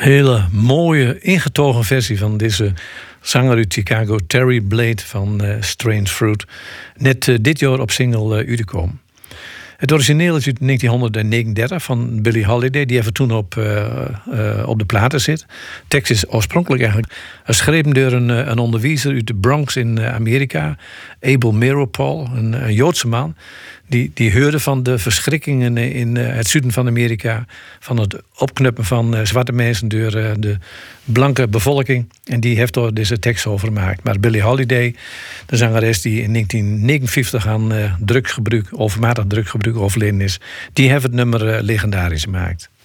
Hele mooie, ingetogen versie van deze zanger uit Chicago, Terry Blade van Strange Fruit. Net dit jaar op single uitgekomen. Het origineel is uit 1939 van Billie Holiday, die even toen op de platen zit. De tekst is oorspronkelijk eigenlijk geschreven door een onderwijzer uit de Bronx in Amerika, Abel Meeropol, een Joodse man. Die hoorde van de verschrikkingen in het zuiden van Amerika, van het opknuppen van zwarte mensen door de blanke bevolking. En die heeft er deze tekst over gemaakt. Maar Billie Holiday, de zangeres die in 1959 aan overmatig drugsgebruik overleden is, die heeft het nummer legendarisch gemaakt.